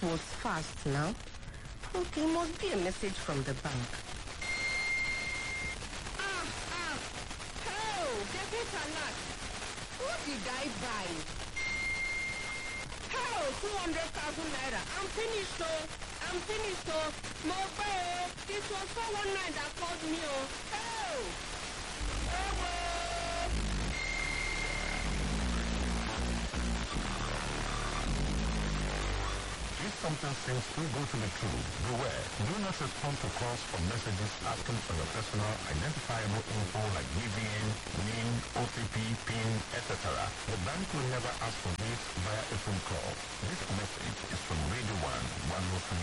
was fast now. Okay, must be a message from the bank. Debit alert. What did I buy? Hell, 200,000 naira. I'm finished, Mobile, this was 419 that called me, Hell! If something seems too good to be true, beware. Do not respond to calls or messages asking for your personal identifiable info like BVN, NIN, OTP, PIN, etc. The bank will never ask for this via a phone call. This message is from Radio 1 103.